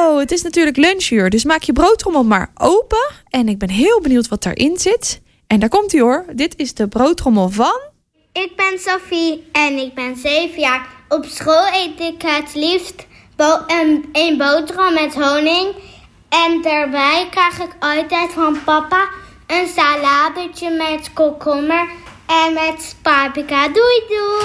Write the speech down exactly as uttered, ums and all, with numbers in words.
Hallo, het is natuurlijk lunchuur, dus maak je broodtrommel maar open. En ik ben heel benieuwd wat daarin zit. En daar komt ie hoor, dit is de broodtrommel van... Ik ben Sophie en ik ben zeven jaar. Op school eet ik het liefst bo- een, een boterham met honing. En daarbij krijg ik altijd van papa een saladetje met komkommer en met paprika. Doei doei!